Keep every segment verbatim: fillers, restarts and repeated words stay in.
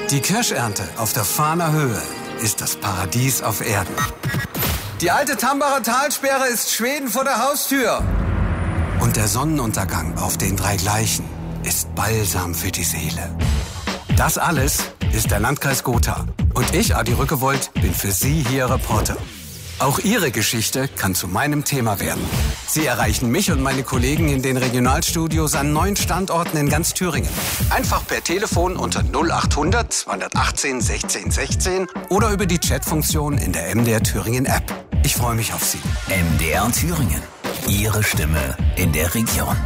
Die Kirschernte auf der Fahner Höhe ist das Paradies auf Erden. Die alte Tambacher Talsperre ist Schweden vor der Haustür. Und der Sonnenuntergang auf den drei Gleichen ist Balsam für die Seele. Das alles ist der Landkreis Gotha. Und ich, Adi Rückewold, bin für Sie hier Reporter. Auch Ihre Geschichte kann zu meinem Thema werden. Sie erreichen mich und meine Kollegen in den Regionalstudios an neun Standorten in ganz Thüringen. Einfach per Telefon unter null achthundert zweihundertachtzehn sechzehn sechzehn oder über die Chatfunktion in der M D R Thüringen App. Ich freue mich auf Sie. M D R Thüringen. Ihre Stimme in der Region.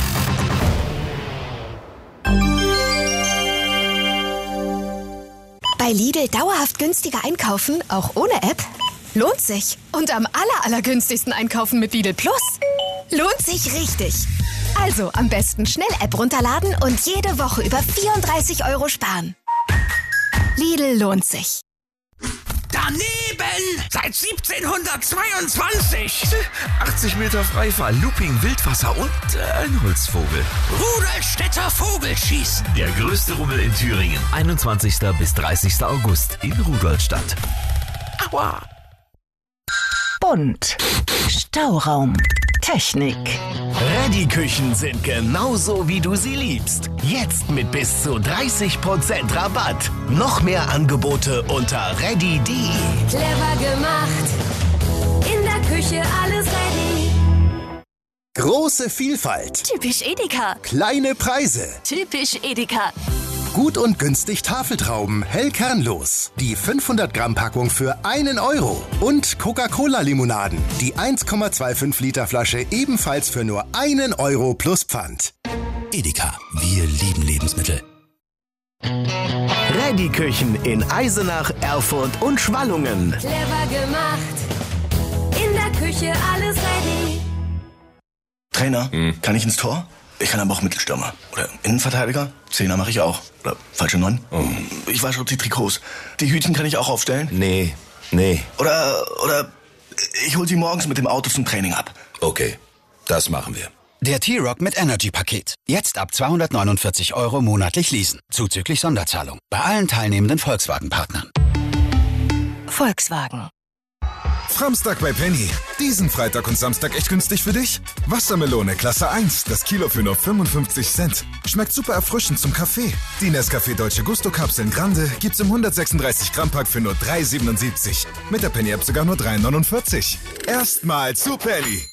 Bei Lidl dauerhaft günstiger einkaufen, auch ohne App? Lohnt sich. Und am aller, allergünstigsten einkaufen mit Lidl Plus. Lohnt sich richtig. Also am besten schnell App runterladen und jede Woche über vierunddreißig Euro sparen. Lidl lohnt sich. Daneben! Seit siebzehnhundertzweiundzwanzig! achtzig Meter Freifall, Looping, Wildwasser und äh, ein Holzvogel. Rudolstädter Vogelschießen. Der größte Rummel in Thüringen. einundzwanzigsten bis dreißigsten August in Rudolstadt. Aua! Bunt. Stauraum. Technik. Ready-Küchen sind genauso, wie du sie liebst. Jetzt mit bis zu dreißig Prozent Rabatt. Noch mehr Angebote unter ready punkt de. Clever gemacht. In der Küche alles ready. Große Vielfalt. Typisch Edeka. Kleine Preise. Typisch Edeka. Gut und günstig Tafeltrauben, hellkernlos. Die fünfhundert Gramm Packung für einen Euro. Und Coca-Cola-Limonaden. Die eins Komma fünfundzwanzig Liter Flasche ebenfalls für nur einen Euro plus Pfand. Edeka, wir lieben Lebensmittel. Ready-Küchen in Eisenach, Erfurt und Schwallungen. Clever gemacht. In der Küche alles ready. Trainer, hm. kann ich ins Tor? Ich kann aber auch Mittelstürmer. Oder Innenverteidiger. Zehner mache ich auch. Oder falsche Neun. Oh. Ich wasche auch die Trikots. Die Hütchen kann ich auch aufstellen. Nee, nee. Oder, oder ich hol sie morgens mit dem Auto zum Training ab. Okay, das machen wir. Der T-Rock mit Energy-Paket. Jetzt ab zweihundertneunundvierzig Euro monatlich leasen. Zuzüglich Sonderzahlung. Bei allen teilnehmenden Volkswagen-Partnern. Volkswagen. Samstag bei Penny. Diesen Freitag und Samstag echt günstig für dich? Wassermelone Klasse eins, das Kilo für nur fünfundfünfzig Cent. Schmeckt super erfrischend zum Kaffee. Die Nescafé Dolce Gusto Kapseln Grande gibt's im hundertsechsunddreißig Gramm Pack für nur drei siebenundsiebzig. Mit der Penny App sogar nur drei neunundvierzig. Erstmal zu Penny.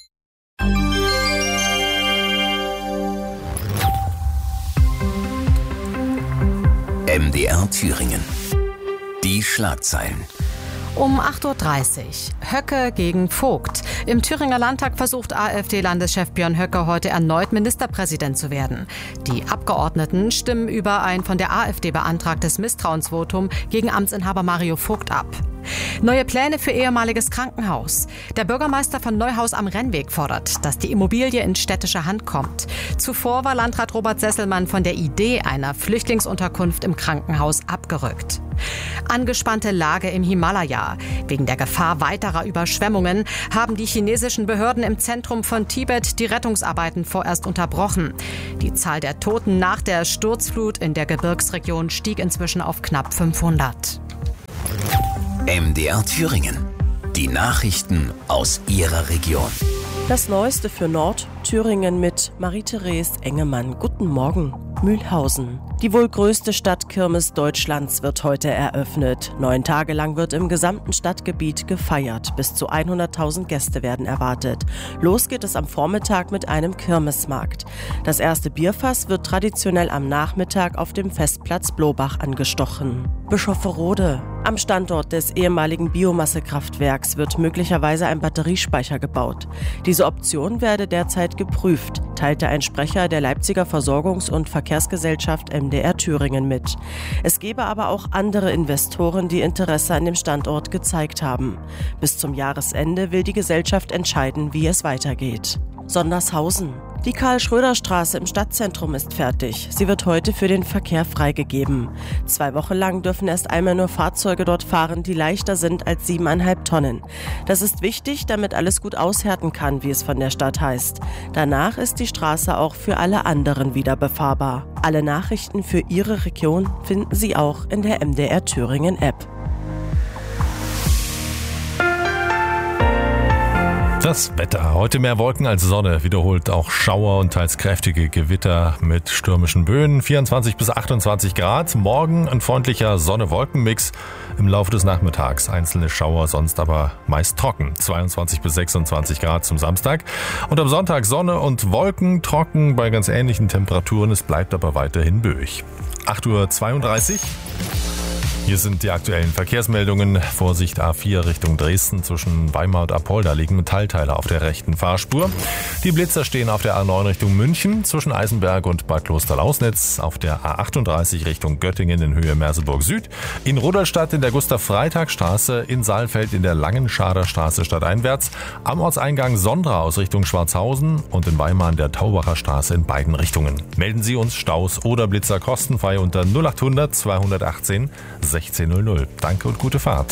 M D R Thüringen. Die Schlagzeilen. Um acht Uhr dreißig. Höcke gegen Vogt. Im Thüringer Landtag versucht AfD-Landeschef Björn Höcke heute erneut Ministerpräsident zu werden. Die Abgeordneten stimmen über ein von der AfD beantragtes Misstrauensvotum gegen Amtsinhaber Mario Vogt ab. Neue Pläne für ehemaliges Krankenhaus. Der Bürgermeister von Neuhaus am Rennweg fordert, dass die Immobilie in städtische Hand kommt. Zuvor war Landrat Robert Sesselmann von der Idee einer Flüchtlingsunterkunft im Krankenhaus abgerückt. Angespannte Lage im Himalaya. Wegen der Gefahr weiterer Überschwemmungen haben die chinesischen Behörden im Zentrum von Tibet die Rettungsarbeiten vorerst unterbrochen. Die Zahl der Toten nach der Sturzflut in der Gebirgsregion stieg inzwischen auf knapp fünfhundert. M D R Thüringen. Die Nachrichten aus Ihrer Region. Das Neueste für Nordthüringen mit Marie-Therese Engemann. Guten Morgen. Mühlhausen. Die wohl größte Stadtkirmes Deutschlands wird heute eröffnet. Neun Tage lang wird im gesamten Stadtgebiet gefeiert. Bis zu hunderttausend Gäste werden erwartet. Los geht es am Vormittag mit einem Kirmesmarkt. Das erste Bierfass wird traditionell am Nachmittag auf dem Festplatz Blobach angestochen. Bischofferode. Am Standort des ehemaligen Biomassekraftwerks wird möglicherweise ein Batteriespeicher gebaut. Diese Option werde derzeit geprüft, teilte ein Sprecher der Leipziger Versorgungs- und Verkehrsgesellschaft M D R Thüringen mit. Es gebe aber auch andere Investoren, die Interesse an dem Standort gezeigt haben. Bis zum Jahresende will die Gesellschaft entscheiden, wie es weitergeht. Sondershausen. Die Karl-Schröder-Straße im Stadtzentrum ist fertig. Sie wird heute für den Verkehr freigegeben. Zwei Wochen lang dürfen erst einmal nur Fahrzeuge dort fahren, die leichter sind als siebeneinhalb Tonnen. Das ist wichtig, damit alles gut aushärten kann, wie es von der Stadt heißt. Danach ist die Straße auch für alle anderen wieder befahrbar. Alle Nachrichten für Ihre Region finden Sie auch in der M D R Thüringen App. Das Wetter. Heute mehr Wolken als Sonne. Wiederholt auch Schauer und teils kräftige Gewitter mit stürmischen Böen. vierundzwanzig bis achtundzwanzig Grad. Morgen ein freundlicher Sonne-Wolken-Mix. Im Laufe des Nachmittags einzelne Schauer, sonst aber meist trocken. zweiundzwanzig bis sechsundzwanzig Grad zum Samstag. Und am Sonntag Sonne und Wolken, trocken bei ganz ähnlichen Temperaturen. Es bleibt aber weiterhin böig. acht Uhr zweiunddreißig. Hier sind die aktuellen Verkehrsmeldungen. Vorsicht A vier Richtung Dresden. Zwischen Weimar und Apolda liegen Metallteile auf der rechten Fahrspur. Die Blitzer stehen auf der A neun Richtung München. Zwischen Eisenberg und Bad Klosterlausnitz. Auf der A achtunddreißig Richtung Göttingen in Höhe Merseburg Süd. In Rudolstadt in der Gustav-Freitag-Straße. In Saalfeld in der Langenschader Straße stadteinwärts. Am Ortseingang Sondra aus Richtung Schwarzhausen. Und in Weimar in der Taubacher Straße in beiden Richtungen. Melden Sie uns Staus oder Blitzer kostenfrei unter null acht hundert zweihundertachtzehn sechzehn null null. Danke und gute Fahrt.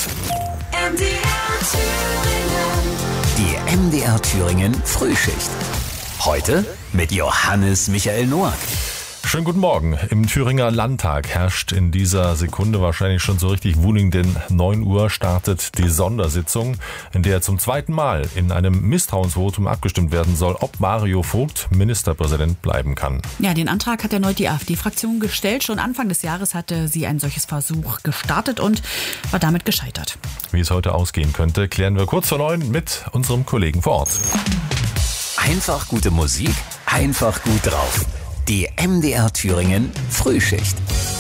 Die M D R Thüringen Frühschicht. Heute mit Johannes Michael Noack. Schönen guten Morgen. Im Thüringer Landtag herrscht in dieser Sekunde wahrscheinlich schon so richtig Wuning, denn neun Uhr startet die Sondersitzung, in der zum zweiten Mal in einem Misstrauensvotum abgestimmt werden soll, ob Mario Vogt Ministerpräsident bleiben kann. Ja, den Antrag hat erneut die AfD-Fraktion gestellt. Schon Anfang des Jahres hatte sie ein solches Versuch gestartet und war damit gescheitert. Wie es heute ausgehen könnte, klären wir kurz vor neun mit unserem Kollegen vor Ort. Einfach gute Musik, einfach gut drauf. Die M D R Thüringen Frühschicht.